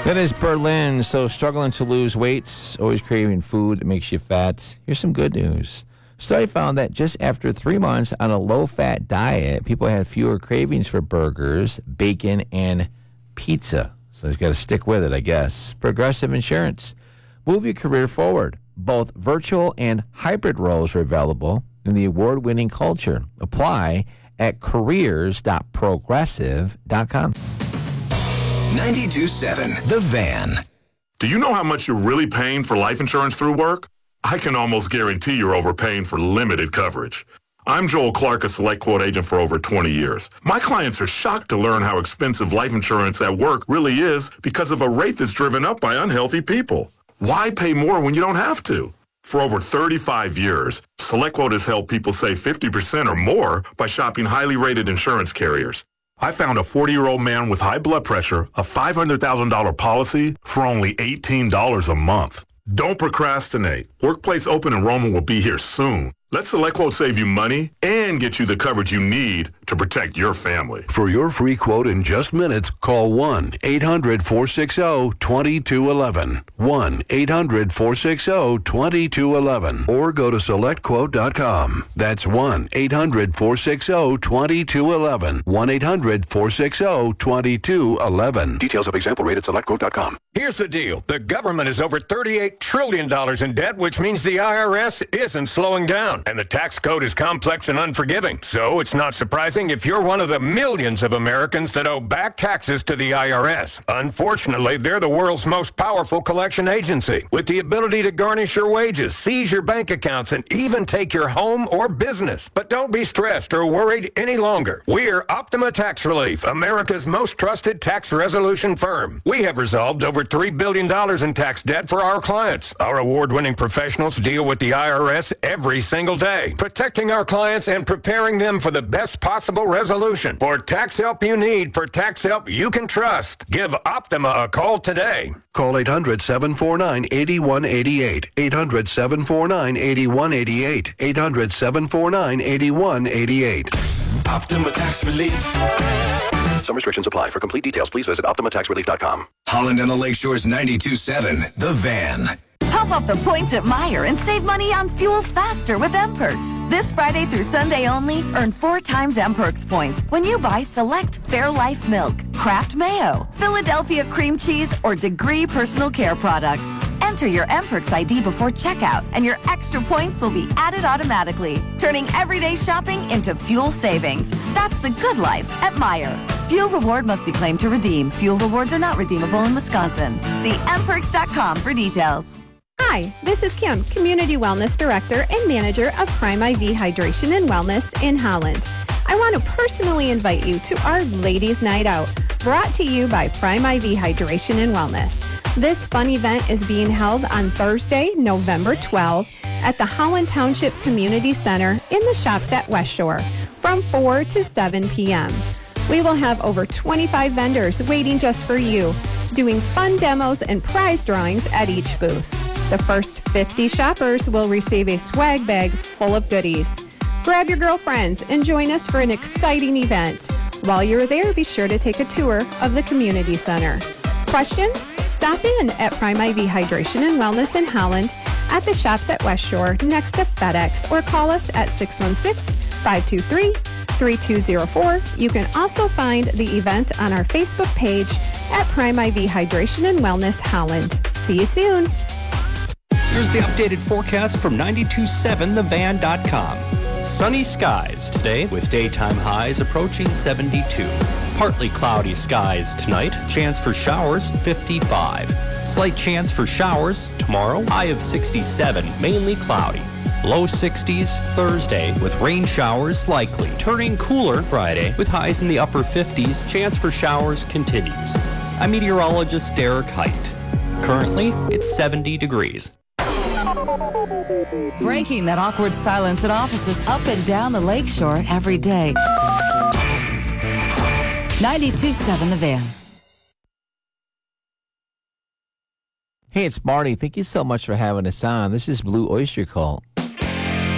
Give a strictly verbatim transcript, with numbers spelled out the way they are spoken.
That is Berlin. So struggling to lose weight, always craving food that makes you fat. Here's some good news. Study found that just after three months on a low-fat diet, people had fewer cravings for burgers, bacon, and pizza. So you got to stick with it, I guess. Progressive Insurance. Move your career forward. Both virtual and hybrid roles are available in the award-winning culture. Apply at careers dot progressive dot com. ninety-two point seven The Van. Do you know how much you're really paying for life insurance through work? I can almost guarantee you're overpaying for limited coverage. I'm Joel Clark, a Select Quote agent for over twenty years. My clients are shocked to learn how expensive life insurance at work really is because of a rate that's driven up by unhealthy people. Why pay more when you don't have to? For over thirty-five years, Select Quote has helped people save fifty percent or more by shopping highly rated insurance carriers. I found a forty-year-old man with high blood pressure, a five hundred thousand dollars policy for only eighteen dollars a month. Don't procrastinate. Workplace open enrollment will be here soon. Let Select Quote save you money and get you the coverage you need to protect your family. For your free quote in just minutes, call one eight hundred four six zero two two one one. one eight hundred four six zero two two one one. Or go to select quote dot com. That's one eight hundred four six zero two two one one. one eight hundred four six zero two two one one. Details of example rate at select quote dot com. Here's the deal. The government is over thirty-eight trillion dollars in debt, which means the I R S isn't slowing down. And the tax code is complex and unforgiving. So it's not surprising if you're one of the millions of Americans that owe back taxes to the I R S. Unfortunately, they're the world's most powerful collection agency, with the ability to garnish your wages, seize your bank accounts, and even take your home or business. But don't be stressed or worried any longer. We're Optima Tax Relief, America's most trusted tax resolution firm. We have resolved over three billion dollars in tax debt for our clients. Our award-winning professionals deal with the I R S every single day, protecting our clients and preparing them for the best possible resolution. For tax help you need, for tax help you can trust, give Optima a call today. Call eight hundred seven four nine eight one eight eight. eight hundred seven four nine eight one eight eight. eight hundred seven four nine eight one eight eight. Optima Tax Relief. Some restrictions apply. For complete details, please visit optima tax relief dot com. Holland and the Lakeshore's ninety-two point seven The Van. Pump up the points at Meijer and save money on fuel faster with M-Perks. This Friday through Sunday only, earn four times M-Perks points when you buy select Fairlife Milk, Kraft Mayo, Philadelphia Cream Cheese, or Degree Personal Care products. Enter your M-Perks I D before checkout, and your extra points will be added automatically, turning everyday shopping into fuel savings. That's the good life at Meijer. Fuel reward must be claimed to redeem. Fuel rewards are not redeemable in Wisconsin. See m perks dot com for details. Hi, this is Kim, Community Wellness Director and Manager of Prime I V Hydration and Wellness in Holland. I want to personally invite you to our Ladies' Night Out, brought to you by Prime I V Hydration and Wellness. This fun event is being held on Thursday, November twelfth at the Holland Township Community Center in the shops at West Shore from four to seven p.m. We will have over twenty-five vendors waiting just for you, doing fun demos and prize drawings at each booth. The first fifty shoppers will receive a swag bag full of goodies. Grab your girlfriends and join us for an exciting event. While you're there, be sure to take a tour of the community center. Questions? Stop in at Prime I V Hydration and Wellness in Holland at the shops at West Shore next to FedEx, or call us at six one six, five two three, three two zero four. You can also find the event on our Facebook page at Prime I V Hydration and Wellness Holland. See you soon. Here's the updated forecast from ninety-two point seven the van dot com. Sunny skies today with daytime highs approaching seventy-two. Partly cloudy skies tonight. Chance for showers, fifty-five. Slight chance for showers tomorrow. High of sixty-seven, mainly cloudy. Low sixties Thursday with rain showers likely. Turning cooler Friday with highs in the upper fifties. Chance for showers continues. I'm meteorologist Derek Height. Currently, it's seventy degrees. Breaking that awkward silence at offices up and down the lakeshore every day. ninety-two point seven The Van. Hey, it's Marty. Thank you so much for having us on. This is Blue Oyster Cult.